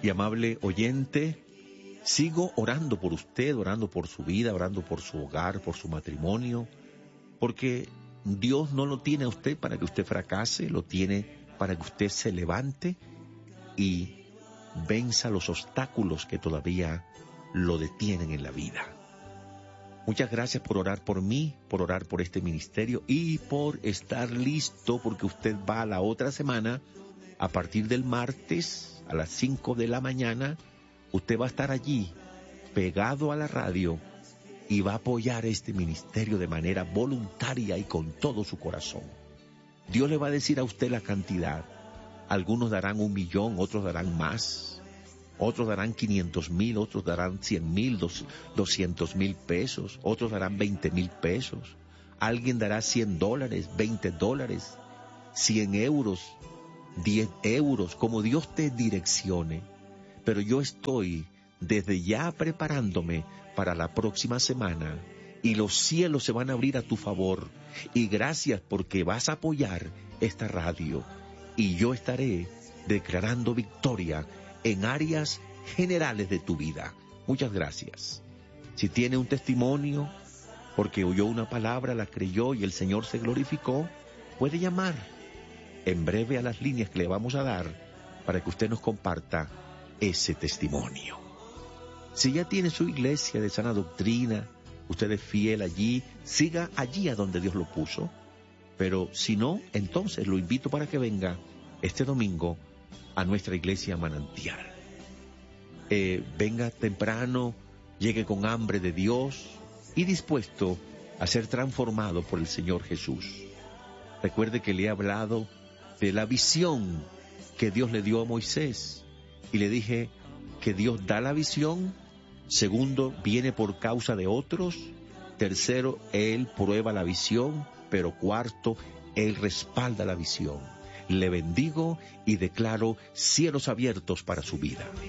Y amable oyente, sigo orando por usted, orando por su vida, orando por su hogar, por su matrimonio, porque Dios no lo tiene a usted para que usted fracase, lo tiene para que usted se levante y venza los obstáculos que todavía lo detienen en la vida. Muchas gracias por orar por mí, por orar por este ministerio y por estar listo, porque usted va la otra semana, a partir del martes a las 5 de la mañana, usted va a estar allí, pegado a la radio, y va a apoyar este ministerio de manera voluntaria y con todo su corazón. Dios le va a decir a usted la cantidad. Algunos darán 1 millón, otros darán más. Otros darán 500,000, otros darán 100,000, 200,000 pesos, otros darán 20,000 pesos. Alguien dará $100, $20, 100 euros, 10 euros, como Dios te direccione. Pero yo estoy desde ya preparándome para la próxima semana y los cielos se van a abrir a tu favor. Y gracias porque vas a apoyar esta radio y yo estaré declarando victoria en áreas generales de tu vida. Muchas gracias. Si tiene un testimonio, porque oyó una palabra, la creyó y el Señor se glorificó, puede llamar en breve a las líneas que le vamos a dar para que usted nos comparta ese testimonio. Si ya tiene su iglesia de sana doctrina, usted es fiel allí, siga allí a donde Dios lo puso. Pero si no, entonces lo invito para que venga este domingo a nuestra iglesia Manantial. Venga temprano, llegue con hambre de Dios y dispuesto a ser transformado por el Señor Jesús. Recuerde que le he hablado de la visión que Dios le dio a Moisés y le dije que Dios da la visión. Segundo, viene por causa de otros. Tercero, Él prueba la visión. Pero cuarto, Él respalda la visión. Le bendigo y declaro cielos abiertos para su vida.